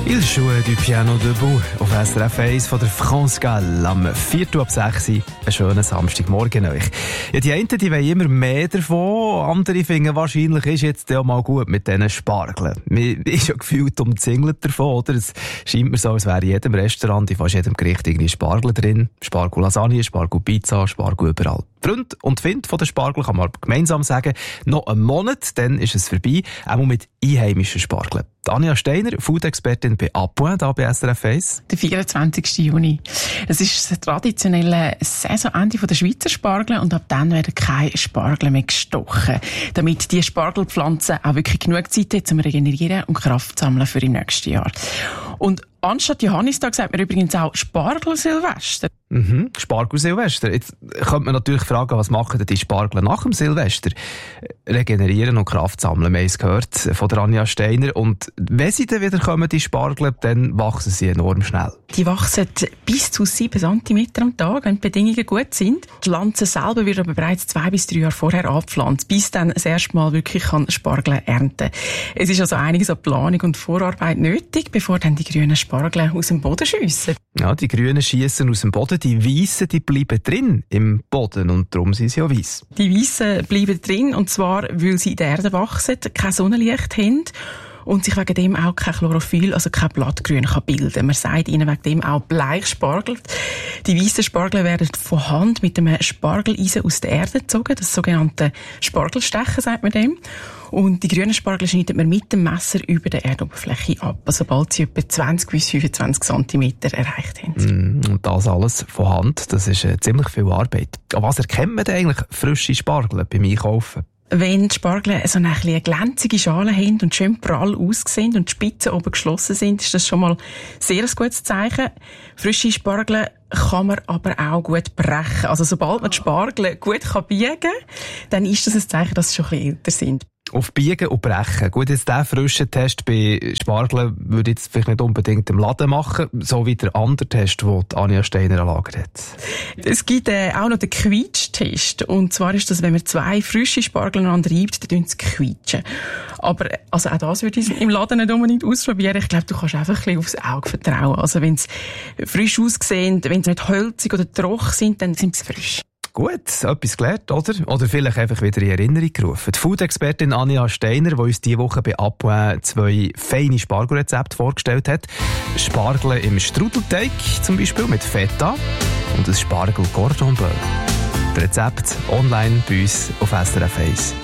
Il joue du piano debout auf SRF 1 von der France Gall am 4:06 Uhr. Einen schönen Samstagmorgen euch. Ja, die einen die wollen immer mehr davon, andere finden wahrscheinlich ist jetzt auch mal gut mit diesen Spargeln. Man ist ja gefühlt umzingelt davon, oder? Es scheint mir so, als wäre in jedem Restaurant, in fast jedem Gericht irgendwie Spargel drin. Spargel-Lasagne, Spargel-Pizza, Spargel überall. Freund und Find von den Spargeln kann man gemeinsam sagen, noch einen Monat, dann ist es vorbei, auch mit einheimischen Spargeln. Anja Steiner, Food-Expertin bei Apoin, hier bei SRF 1. Der 24. Juni. Es ist das traditionelle Saisonende der Schweizer Spargel und ab dann werden keine Spargel mehr gestochen. Damit die Spargelpflanze auch wirklich genug Zeit hat, zum Regenerieren und Kraft zu sammeln für im nächsten Jahr. Und anstatt Johannistag sagt man übrigens auch Spargel-Silvester. Spargel-Silvester. Jetzt könnte man natürlich fragen, was machen denn die Spargel nach dem Silvester? Regenerieren und Kraft sammeln, wir haben es gehört von der Anja Steiner. Und wenn sie dann wieder kommen, die Spargel, dann wachsen sie enorm schnell. Die wachsen bis zu 7 cm am Tag, wenn die Bedingungen gut sind. Die Pflanze selber wird aber bereits 2 bis 3 Jahre vorher angepflanzt, bis dann das erste Mal wirklich Spargel ernten kann. Es ist also einiges an Planung und Vorarbeit nötig, bevor dann die grünen Spargel aus dem Boden schiessen. Ja, die Grünen schiessen aus dem Boden, die Weissen, die bleiben drin im Boden und darum sind sie ja weiss. Die Weissen bleiben drin und zwar, weil sie in der Erde wachsen, kein Sonnenlicht haben und sich wegen dem auch kein Chlorophyll, also kein Blattgrün bilden kann. Man sagt ihnen wegen dem auch Bleichspargel. Die weißen Spargel werden von Hand mit einem Spargeleisen aus der Erde gezogen, das sogenannte Spargelstechen, sagt man dem. Und die grünen Spargel schneidet man mit dem Messer über der Erdoberfläche ab, sobald sie etwa 20 bis 25 cm erreicht haben. Und das alles von Hand, das ist ziemlich viel Arbeit. An was erkennt man denn eigentlich frische Spargel beim Einkaufen? Wenn die Spargel so eine glänzige Schale haben und schön prall aussehen und die Spitzen oben geschlossen sind, ist das schon mal sehr ein gutes Zeichen. Frische Spargel kann man aber auch gut brechen. Also sobald man die Spargel gut biegen kann, dann ist das ein Zeichen, dass sie schon ein bisschen älter sind. Auf Biegen und Brechen. Gut, jetzt diesen frischen Test bei Spargeln würde ich jetzt vielleicht nicht unbedingt im Laden machen, so wie der andere Test, den Anja Steiner erlagert hat. Es gibt auch noch den Quietsch-Test. Und zwar ist das, wenn man 2 frische Spargel aneinander reibt, dann quietschen. Aber also auch das würde ich im Laden nicht unbedingt ausprobieren. Ich glaube, du kannst einfach ein bisschen aufs Auge vertrauen. Also wenn sie frisch aussehen, wenn sie nicht hölzig oder trocken sind, dann sind sie frisch. Gut, etwas gelernt, oder? Oder vielleicht einfach wieder in Erinnerung gerufen. Die Food-Expertin Anja Steiner, die uns diese Woche bei Apoin 2 feine Spargelrezepte vorgestellt hat. Spargel im Strudelteig, zum Beispiel mit Feta. Und ein Spargel Cordon Bleu. Das Rezept online bei uns auf srf1.ch.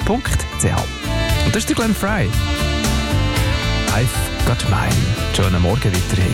Und das ist der Glenn Frey. I've got mine. Schönen Morgen weiterhin.